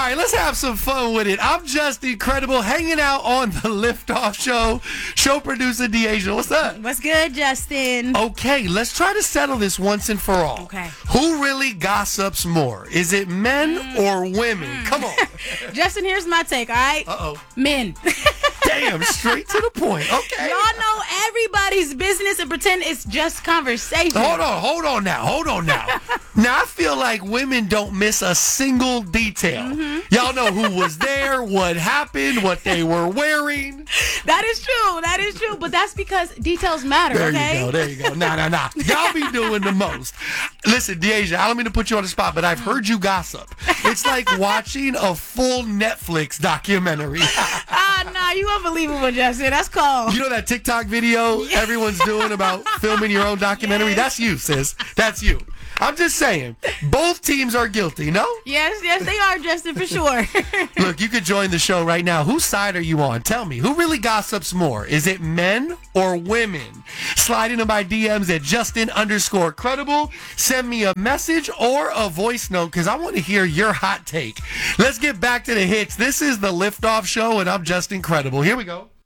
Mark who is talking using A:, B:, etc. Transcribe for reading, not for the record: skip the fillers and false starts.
A: right, let's have some fun with it. I'm just incredible, hanging out on the Liftoff Show. Show producer Deasia, what's up?
B: What's good, Justin?
A: Okay, let's try to settle this once and for all.
B: Okay.
A: Who really gossips more? Is it men or women? Come on.
B: Justin, here's my take, all right?
A: Uh-oh.
B: Men.
A: Damn, straight to the point. Okay.
B: Y'all know everybody's business and pretend it's just conversation.
A: Hold on now. Now, I feel like women don't miss a single detail. Y'all know who was there, what happened, what they were wearing.
B: That is true. But that's because details matter, okay?
A: There you go. Nah. Y'all be doing the most. Listen, Deasia, I don't mean to put you on the spot, but I've heard you gossip. It's like watching a full Netflix documentary.
B: Nah, you unbelievable, Justin. That's cold.
A: You know that TikTok video everyone's doing about filming your own documentary?
B: Yes.
A: That's you, sis. That's you. I'm just saying, both teams are guilty, no?
B: Yes, they are, Justin, for sure.
A: Look, you could join the show right now. Whose side are you on? Tell me, who really gossips more? Is it men or women? Slide into my DMs at Justin_credible. Send me a message or a voice note because I want to hear your hot take. Let's get back to the hits. This is the Liftoff Show, and I'm Justin Credible. Here we go.